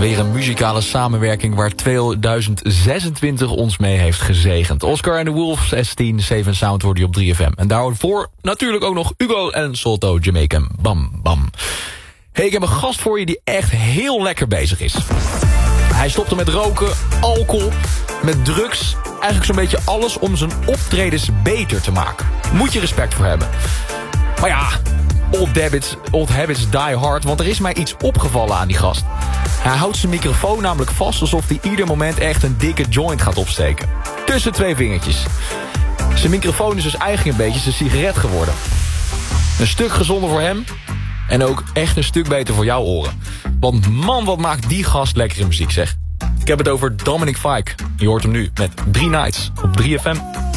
Weer een muzikale samenwerking waar 2026 ons mee heeft gezegend. Oscar and the Wolves, S10, 7 Sound hoorde je op 3FM. En daarvoor natuurlijk ook nog Hugo en Solto, Jamaican. Bam, bam. Hey, ik heb een gast voor je die echt heel lekker bezig is. Hij stopte met roken, alcohol, met drugs. Eigenlijk zo'n beetje alles om zijn optredens beter te maken. Moet je respect voor hebben. Maar ja, old habits die hard, want er is mij iets opgevallen aan die gast. Hij houdt zijn microfoon namelijk vast alsof hij ieder moment echt een dikke joint gaat opsteken. Tussen 2 vingertjes. Zijn microfoon is dus eigenlijk een beetje zijn sigaret geworden. Een stuk gezonder voor hem en ook echt een stuk beter voor jouw oren. Want man, wat maakt die gast lekkere muziek, zeg. Ik heb het over Dominic Fike. Je hoort hem nu met 3 Nights op 3FM.